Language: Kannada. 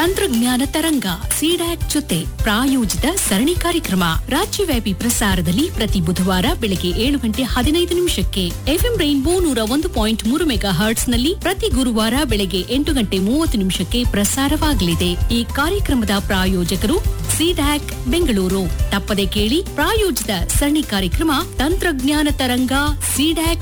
ತಂತ್ರಜ್ಞಾನ ತರಂಗ ಸಿಡ್ಯಾಕ್ ಜೊತೆ ಪ್ರಾಯೋಜಿತ ಸರಣಿ ಕಾರ್ಯಕ್ರಮ ರಾಜ್ಯವ್ಯಾಪಿ ಪ್ರಸಾರದಲ್ಲಿ ಪ್ರತಿ ಬುಧವಾರ ಬೆಳಗ್ಗೆ 7:15 ಎಫ್ಎಂ ರೈನ್ಬೋ 101.3 ಮೆಗಾ ಹರ್ಟ್ಸ್ ನಲ್ಲಿ ಪ್ರತಿ ಗುರುವಾರ ಬೆಳಗ್ಗೆ 8:30 ಪ್ರಸಾರವಾಗಲಿದೆ. ಈ ಕಾರ್ಯಕ್ರಮದ ಪ್ರಾಯೋಜಕರು ಸಿಡ್ಯಾಕ್ ಬೆಂಗಳೂರು. ತಪ್ಪದೆ ಕೇಳಿ ಪ್ರಾಯೋಜಿತ ಸರಣಿ ಕಾರ್ಯಕ್ರಮ ತಂತ್ರಜ್ಞಾನ ತರಂಗ ಸಿಡ್ಯಾಕ್